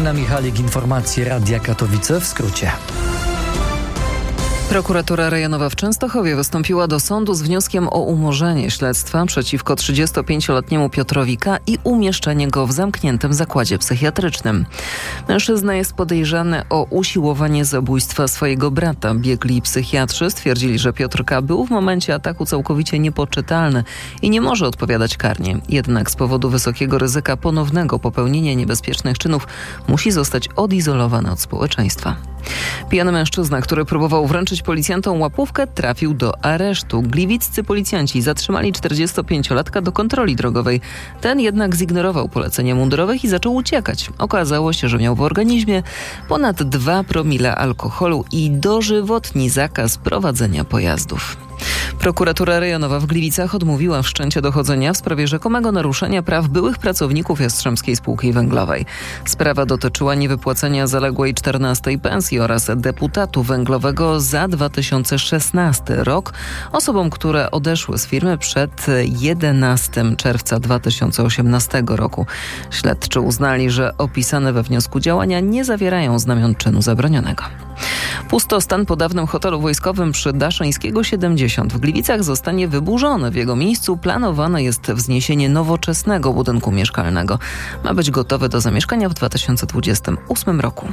Karolina Michalik, informacje Radia Katowice w skrócie. Prokuratura rejonowa w Częstochowie wystąpiła do sądu z wnioskiem o umorzenie śledztwa przeciwko 35-letniemu Piotrowi K. i umieszczenie go w zamkniętym zakładzie psychiatrycznym. Mężczyzna jest podejrzany o usiłowanie zabójstwa swojego brata. Biegli psychiatrzy stwierdzili, że Piotr K. był w momencie ataku całkowicie niepoczytalny i nie może odpowiadać karnie. Jednak z powodu wysokiego ryzyka ponownego popełnienia niebezpiecznych czynów musi zostać odizolowany od społeczeństwa. Pijany mężczyzna, który próbował wręczyć policjantom łapówkę, trafił do aresztu. Gliwiccy policjanci zatrzymali 45-latka do kontroli drogowej. Ten jednak zignorował polecenia mundurowych i zaczął uciekać. Okazało się, że miał w organizmie ponad 2 promile alkoholu i dożywotni zakaz prowadzenia pojazdów. Prokuratura rejonowa w Gliwicach odmówiła wszczęcia dochodzenia w sprawie rzekomego naruszenia praw byłych pracowników Jastrzębskiej Spółki Węglowej. Sprawa dotyczyła niewypłacenia zaległej 14. pensji oraz deputatu węglowego za 2016 rok osobom, które odeszły z firmy przed 11 czerwca 2018 roku. Śledczy uznali, że opisane we wniosku działania nie zawierają znamion czynu zabronionego. Pustostan po dawnym hotelu wojskowym przy Daszyńskiego 70 w Gliwicach zostanie wyburzony. W jego miejscu planowane jest wzniesienie nowoczesnego budynku mieszkalnego. Ma być gotowy do zamieszkania w 2028 roku.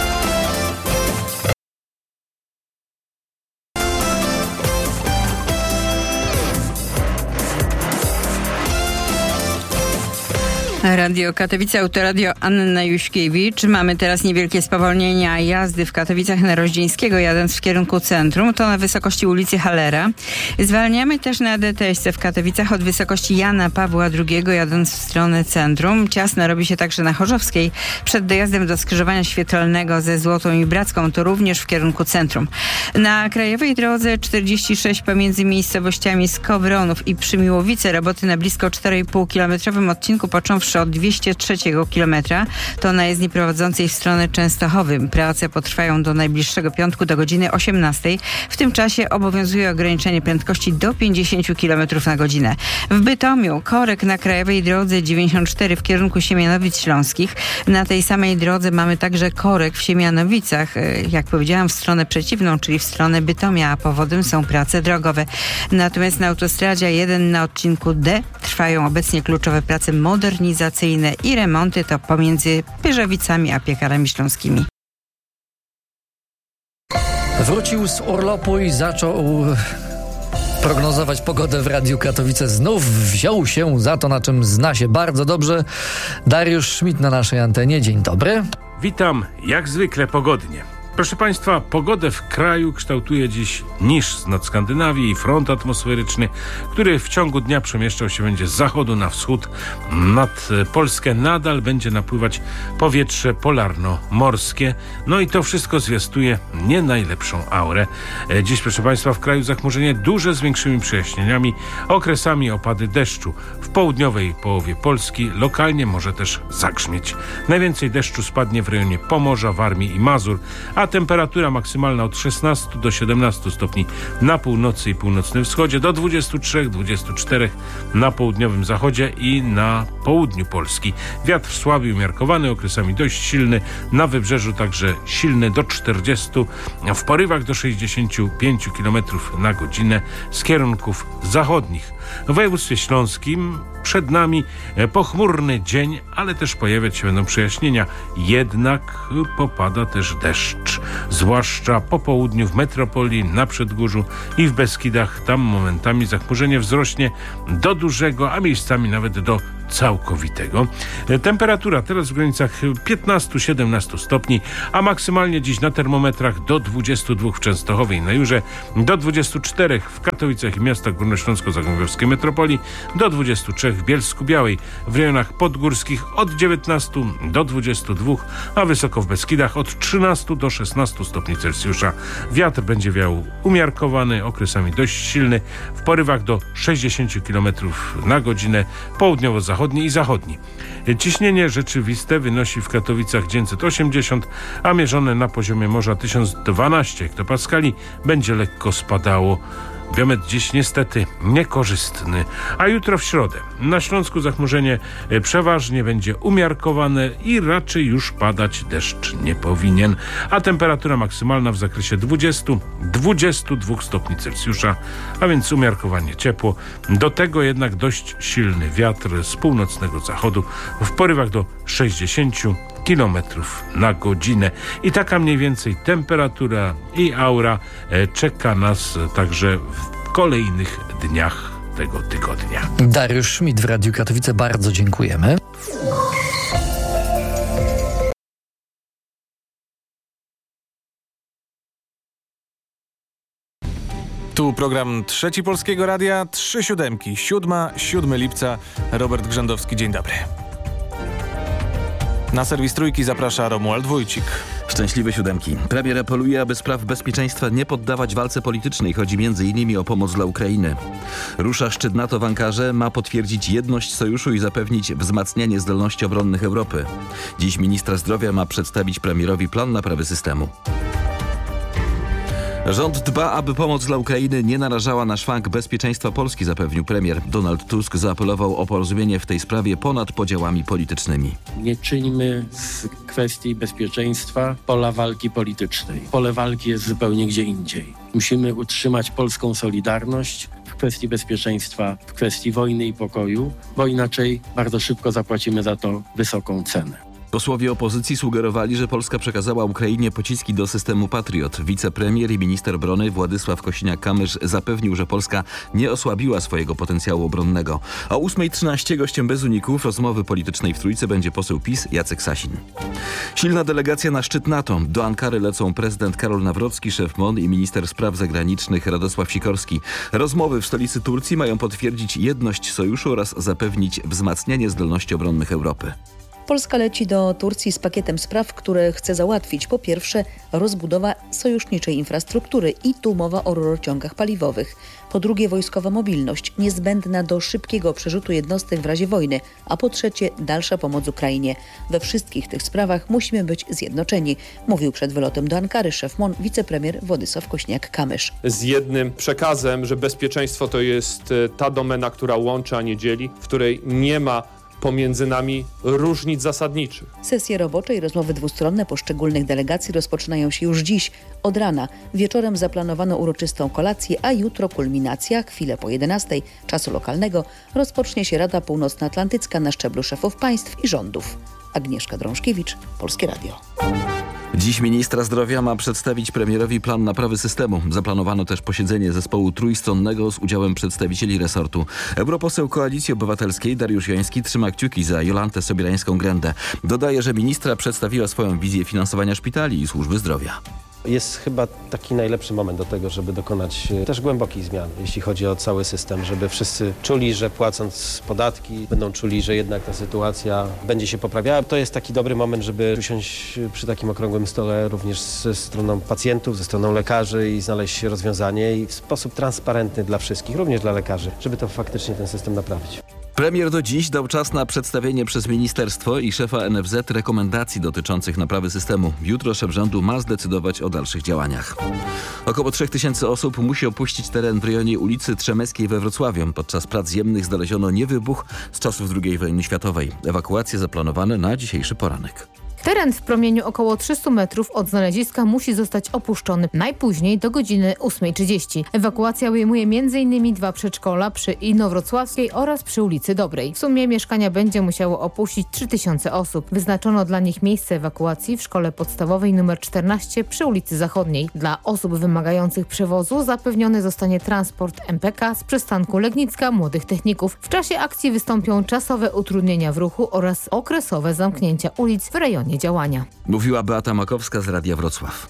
Radio Katowice, Autoradio Anna Juśkiewicz. Mamy teraz niewielkie spowolnienia jazdy w Katowicach na Roździńskiego, jadąc w kierunku centrum. To na wysokości ulicy Hallera. Zwalniamy też na DTS w Katowicach od wysokości Jana Pawła II, jadąc w stronę centrum. Ciasno robi się także na Chorzowskiej. Przed dojazdem do skrzyżowania Świetlnego ze Złotą i Bracką, to również w kierunku centrum. Na krajowej drodze 46 pomiędzy miejscowościami Skowronów i Przymiłowice roboty na blisko 4,5-kilometrowym odcinku, począwszy od 203 kilometra, to na jezdni prowadzącej w stronę Częstochowy. Prace potrwają do najbliższego piątku do godziny 18. W tym czasie obowiązuje ograniczenie prędkości do 50 km na godzinę. W Bytomiu korek na krajowej drodze 94 w kierunku Siemianowic Śląskich. Na tej samej drodze mamy także korek w Siemianowicach, jak powiedziałam, w stronę przeciwną, czyli w stronę Bytomia, a powodem są prace drogowe. Natomiast na autostradzie 1 na odcinku D trwają obecnie kluczowe prace modernizacyjne i remonty, to pomiędzy Pyrzowicami a Piekarami Śląskimi. Wrócił z urlopu i zaczął prognozować pogodę w Radiu Katowice. Znów wziął się za to, na czym zna się bardzo dobrze. Dariusz Schmidt na naszej antenie. Dzień dobry. Witam, jak zwykle pogodnie. Proszę Państwa, pogodę w kraju kształtuje dziś niż z nad Skandynawii i front atmosferyczny, który w ciągu dnia przemieszczał się będzie z zachodu na wschód. Nad Polskę nadal będzie napływać powietrze polarno-morskie. No i to wszystko zwiastuje nie najlepszą aurę. Dziś, proszę Państwa, w kraju zachmurzenie duże z większymi przejaśnieniami, okresami opady deszczu. W południowej połowie Polski lokalnie może też zagrzmieć. Najwięcej deszczu spadnie w rejonie Pomorza, Warmii i Mazur, a temperatura maksymalna od 16 do 17 stopni na północy i północnym wschodzie, do 23-24 na południowym zachodzie i na południu Polski. Wiatr słaby i umiarkowany, okresami dość silny, na wybrzeżu także silny do 40, w porywach do 65 km na godzinę z kierunków zachodnich. W województwie śląskim przed nami pochmurny dzień, ale też pojawiać się będą przejaśnienia. Jednak popada też deszcz, zwłaszcza po południu w metropolii, na Przedgórzu i w Beskidach. Tam momentami zachmurzenie wzrośnie do dużego, a miejscami nawet do całkowitego. Temperatura teraz w granicach 15-17 stopni, a maksymalnie dziś na termometrach do 22 w Częstochowie i na Jurze, do 24 w Katowicach i miastach górnośląsko-zagłębiowskiej metropolii, do 23 w Bielsku-Białej, w rejonach podgórskich od 19 do 22, a wysoko w Beskidach od 13 do 16 stopni Celsjusza. Wiatr będzie wiał umiarkowany, okresami dość silny, w porywach do 60 km na godzinę, południowo-zachodni i zachodni. Ciśnienie rzeczywiste wynosi w Katowicach 980, a mierzone na poziomie morza 1012 hektopaskali. Będzie lekko spadało Wiomet dziś niestety niekorzystny. A jutro w środę na Śląsku zachmurzenie przeważnie będzie umiarkowane i raczej już padać deszcz nie powinien. A temperatura maksymalna w zakresie 20-22 stopni Celsjusza, a więc umiarkowanie ciepło. Do tego jednak dość silny wiatr z północnego zachodu w porywach do 60 km na godzinę. I taka mniej więcej temperatura i aura czeka nas także w kolejnych dniach tego tygodnia. Dariusz Schmidt w Radiu Katowice, bardzo dziękujemy. Tu program Trzeci Polskiego Radia, 3 siódemki, 7 lipca. Robert Grzędowski, dzień dobry. Na serwis Trójki zaprasza Romuald Wójcik. Szczęśliwe siódemki. Premier apeluje, aby spraw bezpieczeństwa nie poddawać walce politycznej. Chodzi m.in. o pomoc dla Ukrainy. Rusza szczyt NATO w Ankarze, ma potwierdzić jedność sojuszu i zapewnić wzmacnianie zdolności obronnych Europy. Dziś ministra zdrowia ma przedstawić premierowi plan naprawy systemu. Rząd dba, aby pomoc dla Ukrainy nie narażała na szwank bezpieczeństwa Polski, zapewnił premier. Donald Tusk zaapelował o porozumienie w tej sprawie ponad podziałami politycznymi. Nie czyńmy z kwestii bezpieczeństwa pola walki politycznej. Pole walki jest zupełnie gdzie indziej. Musimy utrzymać polską solidarność w kwestii bezpieczeństwa, w kwestii wojny i pokoju, bo inaczej bardzo szybko zapłacimy za to wysoką cenę. Posłowie opozycji sugerowali, że Polska przekazała Ukrainie pociski do systemu Patriot. Wicepremier i minister obrony Władysław Kosiniak-Kamysz zapewnił, że Polska nie osłabiła swojego potencjału obronnego. O 8:13 gościem bez uników rozmowy politycznej w Trójce będzie poseł PiS Jacek Sasin. Silna delegacja na szczyt NATO. Do Ankary lecą prezydent Karol Nawrocki, szef MON i minister spraw zagranicznych Radosław Sikorski. Rozmowy w stolicy Turcji mają potwierdzić jedność sojuszu oraz zapewnić wzmacnianie zdolności obronnych Europy. Polska leci do Turcji z pakietem spraw, które chce załatwić. Po pierwsze, rozbudowa sojuszniczej infrastruktury i tu mowa o rurociągach paliwowych. Po drugie, wojskowa mobilność, niezbędna do szybkiego przerzutu jednostek w razie wojny. A po trzecie, dalsza pomoc Ukrainie. We wszystkich tych sprawach musimy być zjednoczeni, mówił przed wylotem do Ankary szef MON wicepremier Władysław Kosiniak-Kamysz. Z jednym przekazem, że bezpieczeństwo to jest ta domena, która łączy, a nie dzieli, w której nie ma pomiędzy nami różnic zasadniczych. Sesje robocze i rozmowy dwustronne poszczególnych delegacji rozpoczynają się już dziś. Od rana. Wieczorem zaplanowano uroczystą kolację, a jutro kulminacja, chwilę po 11 czasu lokalnego, rozpocznie się Rada Północnoatlantycka na szczeblu szefów państw i rządów. Agnieszka Drążkiewicz, Polskie Radio. Dziś ministra zdrowia ma przedstawić premierowi plan naprawy systemu. Zaplanowano też posiedzenie zespołu trójstronnego z udziałem przedstawicieli resortu. Europoseł Koalicji Obywatelskiej Dariusz Joński trzyma kciuki za Jolantę Sobierańską-Grendę. Dodaje, że ministra przedstawiła swoją wizję finansowania szpitali i służby zdrowia. Jest chyba taki najlepszy moment do tego, żeby dokonać też głębokich zmian, jeśli chodzi o cały system, żeby wszyscy czuli, że płacąc podatki, będą czuli, że jednak ta sytuacja będzie się poprawiała. To jest taki dobry moment, żeby usiąść przy takim okrągłym stole również ze stroną pacjentów, ze stroną lekarzy i znaleźć rozwiązanie i w sposób transparentny dla wszystkich, również dla lekarzy, żeby to faktycznie ten system naprawić. Premier do dziś dał czas na przedstawienie przez ministerstwo i szefa NFZ rekomendacji dotyczących naprawy systemu. Jutro szef rządu ma zdecydować o dalszych działaniach. Około 3000 osób musi opuścić teren w rejonie ulicy Trzemeckiej we Wrocławiu. Podczas prac ziemnych znaleziono niewybuch z czasów II wojny światowej. Ewakuacje zaplanowane na dzisiejszy poranek. Teren w promieniu około 300 metrów od znaleziska musi zostać opuszczony najpóźniej do godziny 8:30. Ewakuacja obejmuje m.in. 2 przedszkola przy Inowrocławskiej oraz przy ulicy Dobrej. W sumie mieszkania będzie musiało opuścić 3000 osób. Wyznaczono dla nich miejsce ewakuacji w szkole podstawowej nr 14 przy ulicy Zachodniej. Dla osób wymagających przewozu zapewniony zostanie transport MPK z przystanku Legnicka Młodych Techników. W czasie akcji wystąpią czasowe utrudnienia w ruchu oraz okresowe zamknięcia ulic w rejonie działania. Mówiła Beata Makowska z Radia Wrocław.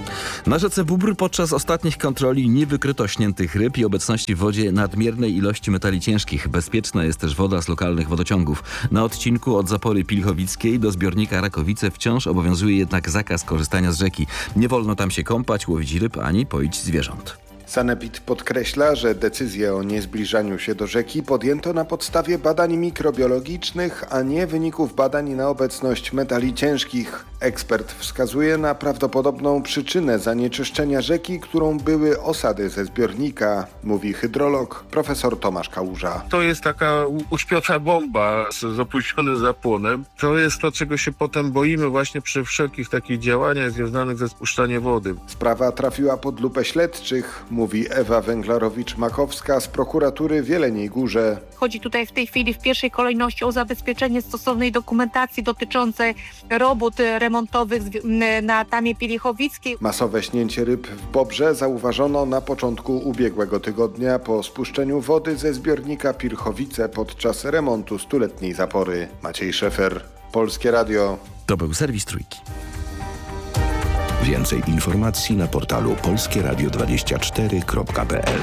Na rzece Bóbr podczas ostatnich kontroli nie wykryto śniętych ryb i obecności w wodzie nadmiernej ilości metali ciężkich. Bezpieczna jest też woda z lokalnych wodociągów. Na odcinku od zapory Pilchowickiej do zbiornika Rakowice wciąż obowiązuje jednak zakaz korzystania z rzeki. Nie wolno tam się kąpać, łowić ryb ani poić zwierząt. Sanepid podkreśla, że decyzję o niezbliżaniu się do rzeki podjęto na podstawie badań mikrobiologicznych, a nie wyników badań na obecność metali ciężkich. Ekspert wskazuje na prawdopodobną przyczynę zanieczyszczenia rzeki, którą były osady ze zbiornika, mówi hydrolog profesor Tomasz Kałuża. To jest taka uśpiona bomba z opóźnionym zapłonem. To jest to, czego się potem boimy właśnie przy wszelkich takich działaniach związanych ze spuszczaniem wody. Sprawa trafiła pod lupę śledczych, mówi Ewa Węglarowicz-Makowska z prokuratury w Jeleniej Górze. Chodzi tutaj w tej chwili w pierwszej kolejności o zabezpieczenie stosownej dokumentacji dotyczącej robót remontowych na Tamie Pielichowickiej. Masowe śnięcie ryb w Bobrze zauważono na początku ubiegłego tygodnia po spuszczeniu wody ze zbiornika Pilchowice podczas remontu stuletniej zapory. Maciej Szefer, Polskie Radio. To był serwis Trójki. Więcej informacji na portalu polskieradio24.pl.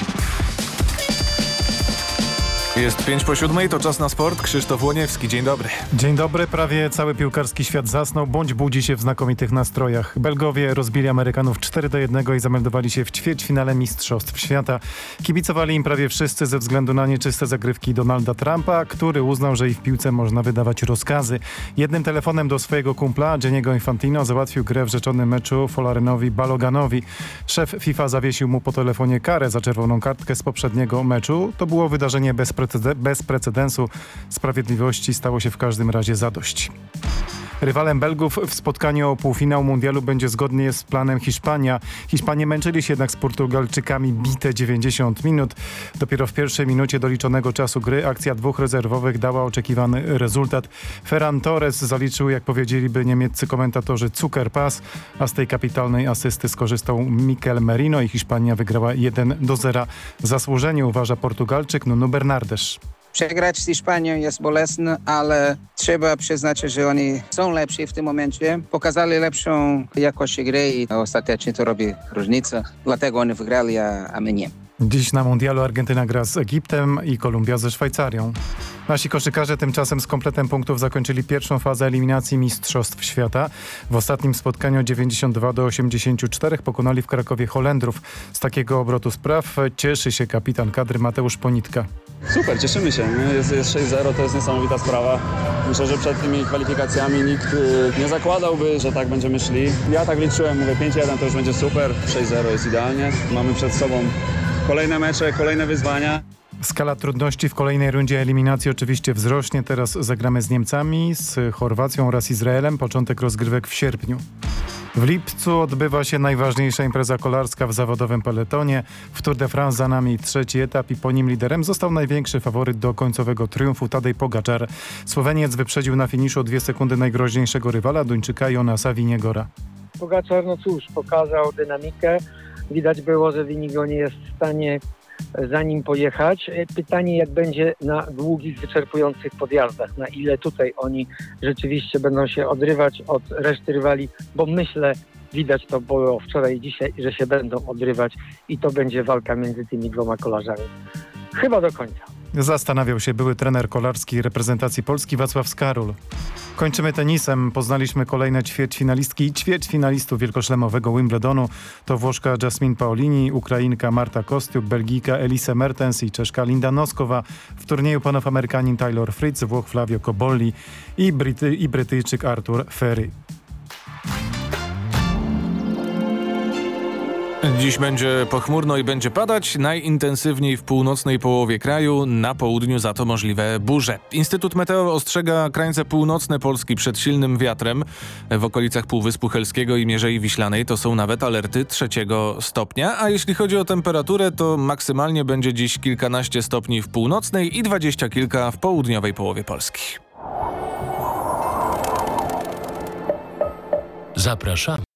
Jest 5:07, to czas na sport. Krzysztof Łoniewski, dzień dobry. Dzień dobry, prawie cały piłkarski świat zasnął, bądź budzi się w znakomitych nastrojach. Belgowie rozbili Amerykanów 4-1 i zameldowali się w ćwierćfinale Mistrzostw Świata. Kibicowali im prawie wszyscy ze względu na nieczyste zagrywki Donalda Trumpa, który uznał, że i w piłce można wydawać rozkazy. Jednym telefonem do swojego kumpla, Gianniego Infantino, załatwił grę w rzeczonym meczu Folarenowi Baloganowi. Szef FIFA zawiesił mu po telefonie karę za czerwoną kartkę z poprzedniego meczu. To było wydarzenie bez precedensu. Sprawiedliwości stało się w każdym razie zadość. Rywalem Belgów w spotkaniu o półfinał mundialu będzie zgodnie z planem Hiszpania. Hiszpanie męczyli się jednak z Portugalczykami bite 90 minut. Dopiero w pierwszej minucie doliczonego czasu gry akcja dwóch rezerwowych dała oczekiwany rezultat. Ferran Torres zaliczył, jak powiedzieliby niemieccy komentatorzy, Zuckerpass, a z tej kapitalnej asysty skorzystał Mikel Merino i Hiszpania wygrała 1-0. Zasłużenie uważa Portugalczyk Nuno Bernardes. Przegrać z Hiszpanią jest bolesne, ale trzeba przyznać, że oni są lepsi w tym momencie. Pokazali lepszą jakość gry i ostatecznie to robi różnicę. Dlatego oni wygrali, a my nie. Dziś na mundialu Argentyna gra z Egiptem i Kolumbia ze Szwajcarią. Nasi koszykarze tymczasem z kompletem punktów zakończyli pierwszą fazę eliminacji Mistrzostw Świata. W ostatnim spotkaniu 92-84 pokonali w Krakowie Holendrów. Z takiego obrotu spraw cieszy się kapitan kadry Mateusz Ponitka. Super, cieszymy się. Jest 6-0, to jest niesamowita sprawa. Myślę, że przed tymi kwalifikacjami nikt nie zakładałby, że tak będziemy szli. Ja tak liczyłem, mówię 5-1 to już będzie super, 6-0 jest idealnie. Mamy przed sobą kolejne mecze, kolejne wyzwania. Skala trudności w kolejnej rundzie eliminacji oczywiście wzrośnie. Teraz zagramy z Niemcami, z Chorwacją oraz Izraelem. Początek rozgrywek w sierpniu. W lipcu odbywa się najważniejsza impreza kolarska w zawodowym peletonie. W Tour de France za nami trzeci etap i po nim liderem został największy faworyt do końcowego triumfu Tadej Pogačar. Słoweniec wyprzedził na finiszu o 2 sekundy najgroźniejszego rywala, Duńczyka Jonasa Viniegora. Pogačar, no cóż, pokazał dynamikę. Widać było, że Vinigo nie jest w stanie za nim pojechać. Pytanie, jak będzie na długich, wyczerpujących podjazdach, na ile tutaj oni rzeczywiście będą się odrywać od reszty rywali, bo myślę, widać to było wczoraj i dzisiaj, że się będą odrywać i to będzie walka między tymi dwoma kolarzami. Chyba do końca. Zastanawiał się były trener kolarski reprezentacji Polski Wacław Skarul. Kończymy tenisem. Poznaliśmy kolejne ćwierćfinalistki i ćwierćfinalistów wielkoszlemowego Wimbledonu. To Włoszka Jasmine Paolini, Ukrainka Marta Kostiuk, Belgijka Elise Mertens i Czeszka Linda Noskowa. W turnieju panów Amerykanin Taylor Fritz, Włoch Flavio Cobolli i Brytyjczyk Artur Ferry. Dziś będzie pochmurno i będzie padać, najintensywniej w północnej połowie kraju, na południu za to możliwe burze. Instytut Meteo ostrzega krańce północne Polski przed silnym wiatrem. W okolicach Półwyspu Helskiego i Mierzei Wiślanej to są nawet alerty 3 stopnia, a jeśli chodzi o temperaturę, to maksymalnie będzie dziś kilkanaście stopni w północnej i 20 kilka w południowej połowie Polski. Zapraszamy.